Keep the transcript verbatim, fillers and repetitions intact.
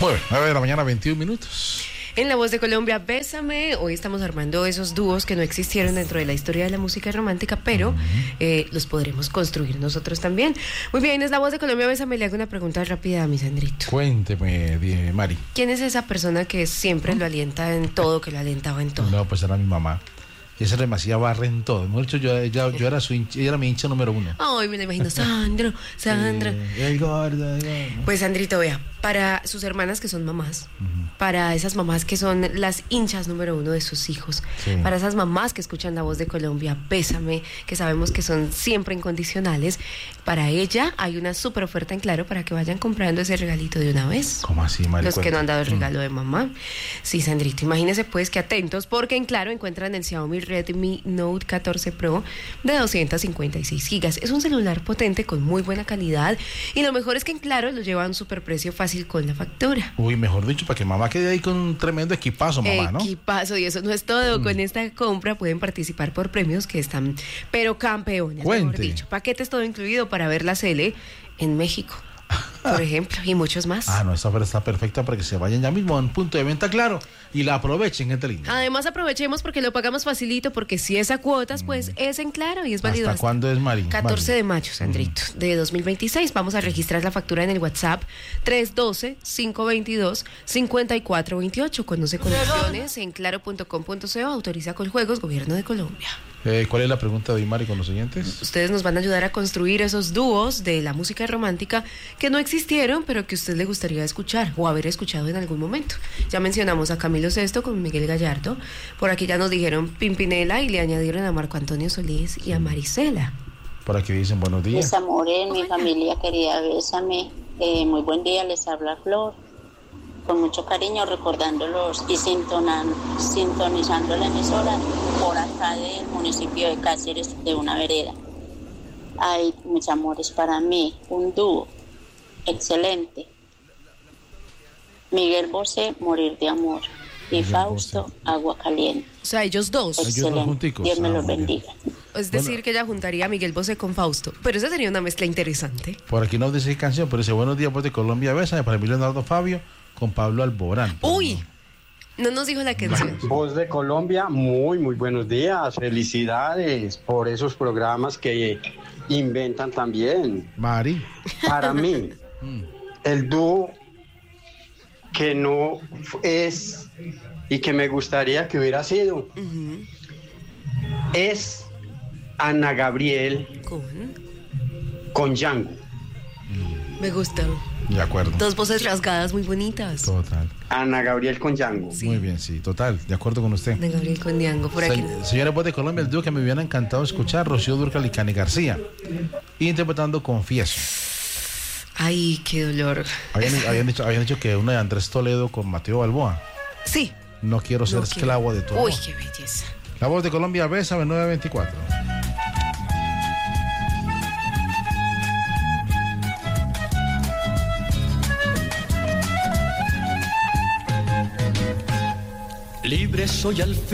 Muy bien, nueve de la mañana, veintiún minutos. En La Voz de Colombia, Bésame. Hoy estamos armando esos dúos que no existieron dentro de la historia de la música romántica, pero uh-huh. eh, los podremos construir nosotros también. Muy bien, es La Voz de Colombia, Bésame. Le hago una pregunta rápida a mi Sandrito. Cuénteme, die, Mari. ¿Quién es esa persona que siempre ¿no? lo alienta en todo, que lo alentaba en todo? No, pues era mi mamá. Y esa me hacía barra en todo. Mejor dicho, yo, yo, yo era su hincha, ella era mi hincha número uno. Ay, me la imagino, Sandro, Sandra. Sí, el gordo, el gordo. Pues Sandrito, vea, para sus hermanas que son mamás, uh-huh. para esas mamás que son las hinchas número uno de sus hijos, sí. para esas mamás que escuchan La Voz de Colombia, Bésame, que sabemos que son siempre incondicionales, para ella hay una súper oferta en Claro para que vayan comprando ese regalito de una vez. ¿Cómo así, Mari? Los que no han dado el regalo mm. de mamá. Sí, Sandrito, imagínese pues que atentos, porque en Claro encuentran el Xiaomi Redmi Note catorce Pro de doscientos cincuenta y seis gigas. Es un celular potente con muy buena calidad y lo mejor es que en Claro lo lleva a un superprecio fácil con la factura. Uy, mejor dicho, para que mamá quede ahí con un tremendo equipazo, mamá, ¿no? Equipazo, y eso no es todo. Mm. Con esta compra pueden participar por premios que están, pero campeones, Cuente. Mejor dicho. Paquetes todo incluido para ver la Cele en México, por ejemplo, y muchos más. Ah, no, esta oferta está perfecta para que se vayan ya mismo a un punto de venta Claro y la aprovechen, gente linda. Además, aprovechemos porque lo pagamos facilito, porque si es a cuotas, pues mm. es en Claro y es válido. ¿Hasta, hasta cuándo es, Mari? catorce Mari. de mayo, Sandrito, mm. de dos mil veintiséis. Vamos a registrar la factura en el WhatsApp tres uno dos, cinco dos dos, cinco cuatro dos ocho. Conoce condiciones en claro punto com punto co. Autoriza con Juegos, Gobierno de Colombia. Eh, ¿Cuál es la pregunta de Mari con los oyentes? Ustedes nos van a ayudar a construir esos dúos de la música romántica que no existieron, pero que a usted le gustaría escuchar o haber escuchado en algún momento. Ya mencionamos a Camilo Sesto con Miguel Gallardo. Por aquí ya nos dijeron Pimpinela y le añadieron a Marco Antonio Solís y a Marisela. Por aquí dicen buenos días. Les amores, mi familia querida, Bésame. Eh, muy buen día, les habla Flor. Con mucho cariño recordándolos y sintonan, sintonizando la emisora por acá del municipio de Cáceres, de una vereda. Hay mis amores para mí, un dúo excelente. Miguel Bosé, Morir de Amor, y Miguel Fausto, Bosé. Agua Caliente. O sea, ellos dos. Excelente. Ellos dos Dios me ah, los bendiga. Es decir, bueno, que ella juntaría a Miguel Bosé con Fausto, pero esa sería una mezcla interesante. Por aquí no dice canción, pero dice buenos días, Voz de Colombia, Bésame, para mí Leonardo Fabio con Pablo Alborán. Uy, no nos dijo la canción. Voz de Colombia, muy, muy buenos días. Felicidades por esos programas que inventan también. Mari. Para mí, el dúo que no es y que me gustaría que hubiera sido uh-huh. es Ana Gabriel con, con Django. Me gusta. De acuerdo. Dos voces rasgadas muy bonitas. Total. Ana Gabriel con Django. Sí. Muy bien, sí, total, de acuerdo con usted. Ana Gabriel con Django, por Se, aquí. Señora Voz de Colombia, el dúo que me hubiera encantado escuchar, Rocío Dúrcal y Cani García, interpretando Confieso. Ay, qué dolor. Habían, habían, dicho, habían dicho que una de Andrés Toledo con Mateo Balboa. Sí. No quiero ser no esclavo quiero. de tu amor. Uy, qué belleza. La Voz de Colombia, Bésame, nueve veinticuatro. Libre soy al fin.